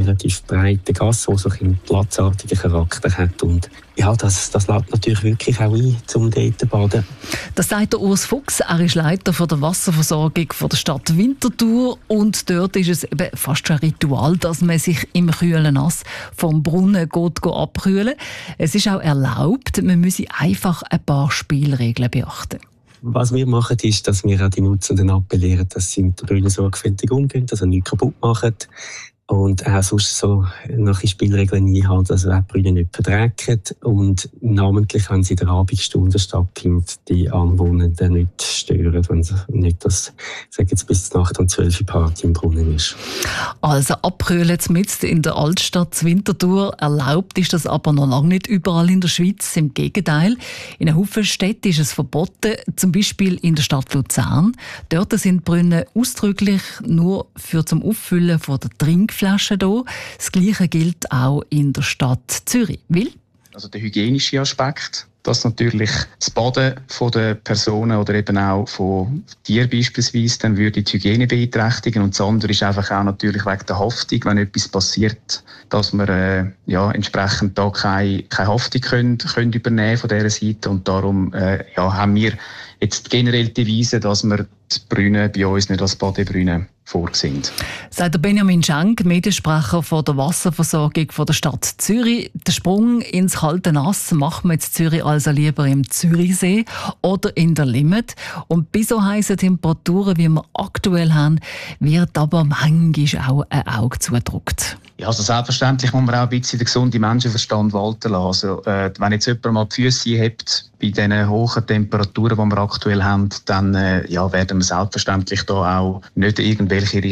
relativ breite Gasse, die so einen platzartigen Charakter hat. Und ja, das lädt natürlich wirklich auch ein, zum dort zu baden. Das sagt der Urs Fuchs. Er ist Leiter von der Wasserversorgung von der Stadt Winterthur. Und dort ist es eben fast schon ein Ritual, dass man sich im kühlen Nass vom Brunnen geht abkühlen. Es ist auch erlaubt, man müsse einfach ein paar Spielregeln beachten. Was wir machen, ist, dass wir auch die Nutzenden appellieren, dass sie mit den Brunnen sorgfältig umgehen, dass sie nichts kaputt machen. Und auch sonst so nach den Spielregeln einhalten, dass die Brunnen nicht verdrecken. Und namentlich, wenn sie in der Abendstunden stattfindet, die Anwohnenden nicht stören, wenn sie nicht das, sagen jetzt bis Nacht um 12 Uhr Party im Brunnen ist. Also abkühlen mitten in der Altstadt Winterthur. Erlaubt ist das aber noch lange nicht überall in der Schweiz. Im Gegenteil, in einem Haufen Städten ist es verboten, zum Beispiel in der Stadt Luzern. Dort sind die Brunnen ausdrücklich nur zum Auffüllen von der Trinkflasche da. Das Gleiche gilt auch in der Stadt Zürich. Will? Also der hygienische Aspekt, dass natürlich das Baden von den Personen oder eben auch von Tieren beispielsweise dann würde die Hygiene beeinträchtigen. Und das andere ist einfach auch natürlich wegen der Haftung, wenn etwas passiert, dass wir entsprechend da keine Haftung können übernehmen von dieser Seite. Und darum haben wir jetzt generell die Weise, dass wir die Brunnen bei uns nicht als Badebrunnen vorgesehen. Sagt der Benjamin Schenk, Mediensprecher von der Wasserversorgung von der Stadt Zürich. Den Sprung ins kalte Nass macht man in Zürich also lieber im Zürichsee oder in der Limmat. Und bei so heißen Temperaturen, wie wir aktuell haben, wird aber manchmal auch ein Auge zugedrückt. Ja, also selbstverständlich muss man auch ein bisschen den gesunden Menschenverstand walten lassen. Also, wenn jetzt jemand mal die Füsse hebt bei diesen hohen Temperaturen, die wir aktuell haben, dann werden wir selbstverständlich da auch nicht irgendwelche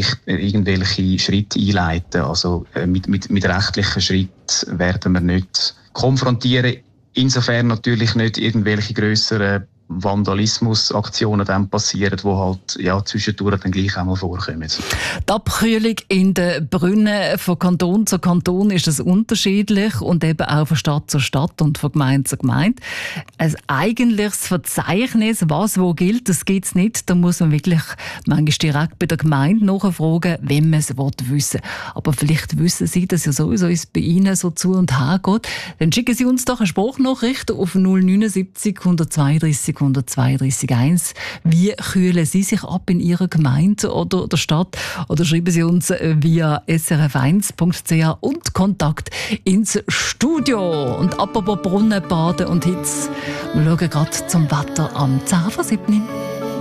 Schritte einleiten. Also mit rechtlichen Schritten werden wir nicht konfrontieren. Insofern natürlich nicht irgendwelche grösseren Vandalismusaktionen dann passieren, die halt zwischendurch dann gleich einmal vorkommen. Die Abkühlung in den Brunnen von Kanton zu Kanton ist es unterschiedlich und eben auch von Stadt zu Stadt und von Gemeinde zu Gemeinde. Ein eigentliches Verzeichnis, was wo gilt, das gibt es nicht. Da muss man wirklich manchmal direkt bei der Gemeinde nachfragen, wenn man es wissen will. Aber vielleicht wissen Sie, dass ja sowieso es bei Ihnen so zu und her geht. Dann schicken Sie uns doch eine Sprachnachricht auf 079 132 132 1. Wie kühlen Sie sich ab in Ihrer Gemeinde oder der Stadt? Oder schreiben Sie uns via srf1.ch und Kontakt ins Studio. Und apropos Brunnen, Baden und Hitze, wir schauen gerade zum Wetter am 10:07.